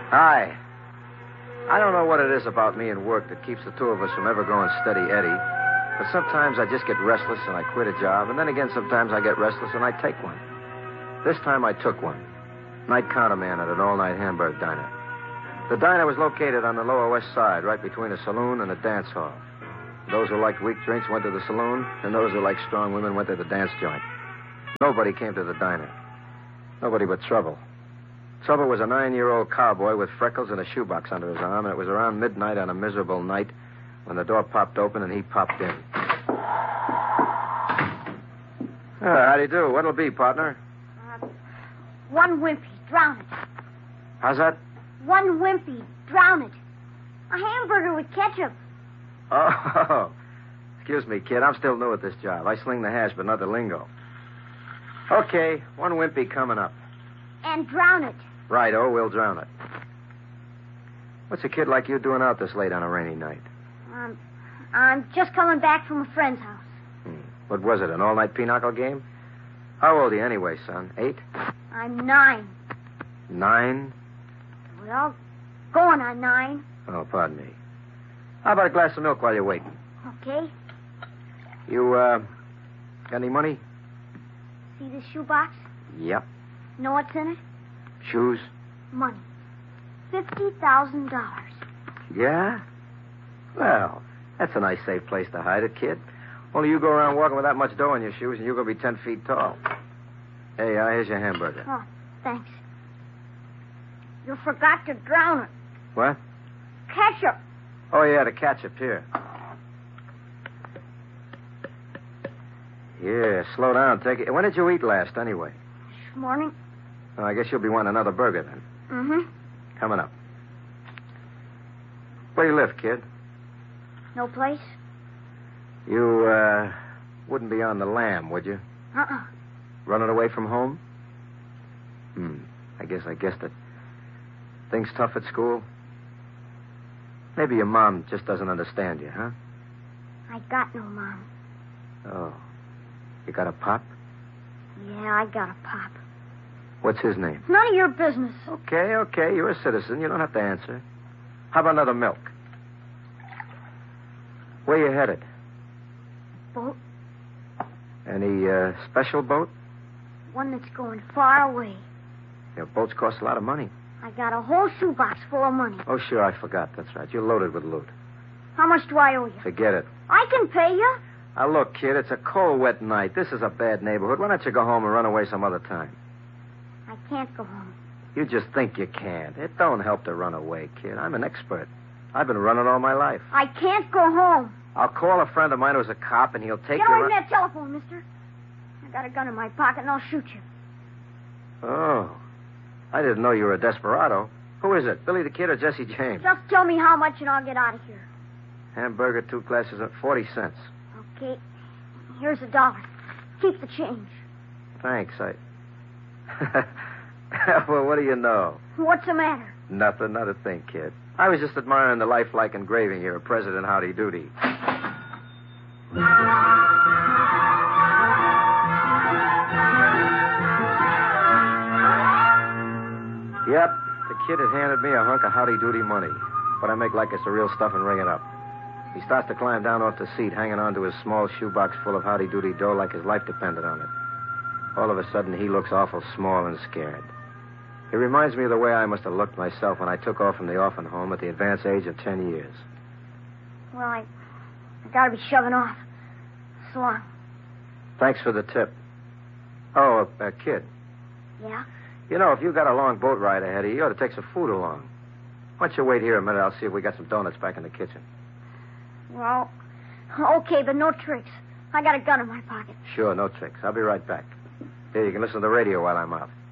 Hi. I don't know what it is about me and work that keeps the two of us from ever going steady Eddie. But sometimes I just get restless and I quit a job. And then again, sometimes I get restless and I take one. This time I took one. Night counterman at an all-night Hamburg diner. The diner was located on the Lower West Side, right between a saloon and a dance hall. Those who liked weak drinks went to the saloon, and those who liked strong women went to the dance joint. Nobody came to the diner. Nobody but Trouble. Trouble was a 9-year-old cowboy with freckles and a shoebox under his arm, and it was around midnight on a miserable night when the door popped open and he popped in. How do you do? What'll it be, partner? One wimpy. Drown it. How's that? One wimpy. Drown it. A hamburger with ketchup. Oh, excuse me, kid. I'm still new at this job. I sling the hash, but not the lingo. Okay, one wimpy coming up. And drown it. Righto, we'll drown it. What's a kid like you doing out this late on a rainy night? I'm just coming back from a friend's house. What was it, an all-night pinochle game? How old are you anyway, son? 8? I'm 9. 9? Well, going on 9. Oh, pardon me. How about a glass of milk while you're waiting? Okay. You, got any money? See this shoebox? Yep. Know what's in it? Shoes? Money. $50,000. Yeah? Well, that's a nice, safe place to hide it, kid. Only you go around walking with that much dough in your shoes, and you're going to be 10 feet tall. Hey, here's your hamburger. Oh, thanks. You forgot to drown it. What? Ketchup. Oh, yeah, the ketchup here. Yeah, slow down. Take it. When did you eat last, anyway? This morning. Oh, I guess you'll be wanting another burger, then. Mm-hmm. Coming up. Where do you live, kid? No place? You, wouldn't be on the lam, would you? Uh-uh. Running away from home? I guessed it. Things tough at school? Maybe your mom just doesn't understand you, huh? I got no mom. Oh. You got a pop? Yeah, I got a pop. What's his name? None of your business. Okay. You're a citizen. You don't have to answer. How about another milk? Where you headed? Boat. Any, special boat? One that's going far away. Your boats cost a lot of money. I got a whole shoebox full of money. Oh, sure, I forgot. That's right. You're loaded with loot. How much do I owe you? Forget it. I can pay you. Now, look, kid, it's a cold, wet night. This is a bad neighborhood. Why don't you go home and run away some other time? I can't go home. You just think you can. It don't help to run away, kid. I'm an expert. I've been running all my life. I can't go home. I'll call a friend of mine who's a cop, and he'll take Get you... away from that telephone, mister. I got a gun in my pocket, and I'll shoot you. Oh. I didn't know you were a desperado. Who is it, Billy the Kid or Jesse James? Just tell me how much, and I'll get out of here. Hamburger, 2 glasses at 40 cents. Okay. Here's $1. Keep the change. Thanks, Well, what do you know? What's the matter? Nothing, not a thing, kid. I was just admiring the lifelike engraving here of President Howdy Doody. Yep, the kid had handed me a hunk of Howdy Doody money. But I make like it's the real stuff and ring it up. He starts to climb down off the seat, hanging onto his small shoebox full of Howdy Doody dough like his life depended on it. All of a sudden, he looks awful small and scared. It reminds me of the way I must have looked myself when I took off from the orphan home at the advanced age of 10 years. Well, I gotta be shoving off. So long. Thanks for the tip. Oh, kid. Yeah? You know, if you got a long boat ride ahead of you, you ought to take some food along. Why don't you wait here a minute? I'll see if we got some donuts back in the kitchen. Well, okay, but no tricks. I got a gun in my pocket. Sure, no tricks. I'll be right back. Here, you can listen to the radio while I'm out.